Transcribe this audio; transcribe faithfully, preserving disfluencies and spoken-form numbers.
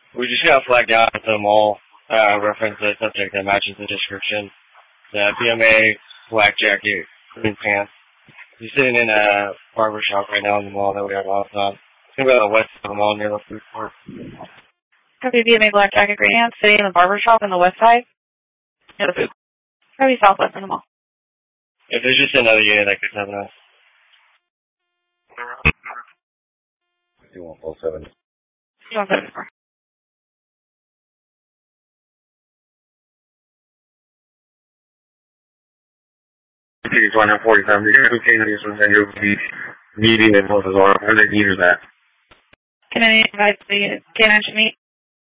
We just got flagged down at the mall. Uh, reference the subject that matches the description. The B M A, black jacket, green pants. He's sitting in a barber shop right now in the mall that we have off on. It's gonna be on the west of the mall near the food court. Copy B M A, black jacket, green pants, sitting in the barber shop on the west side. Near the food. Copy southwest of the mall. If there's just another unit that could have us. two one four seven. two one seven four. Tickets one forty-seven. You're going to be meeting in both as well. Where the heaters at? Can I invite the K nine to meet?